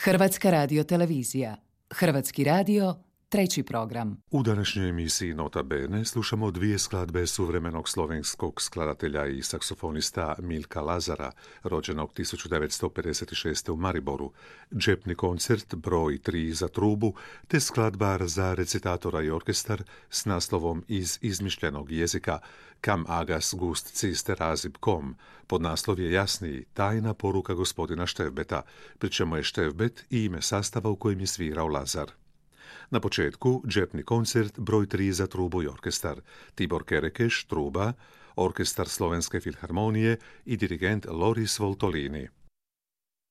Hrvatska radiotelevizija. Hrvatski radio, treći program. U današnjoj emisiji Nota Bene slušamo dvije skladbe suvremenog slovenskog skladatelja i saksofonista Milka Lazara, rođenog 1956. u Mariboru, džepni koncert broj 3 za trubu, te skladba za recitatora i orkestar s naslovom Iz izmišljenog jezika Kam agas gust ciste razib kom. Podnaslov je jasniji, tajna poruka gospodina Števbeta, pri čemu je Števbet i ime sastava u kojem je svirao Lazar. Na početku džepni koncert broj 3 za trubu i orkestar, Tibor Kerekeš, truba, orkestar Slovenske filharmonije i dirigent Loris Voltolini.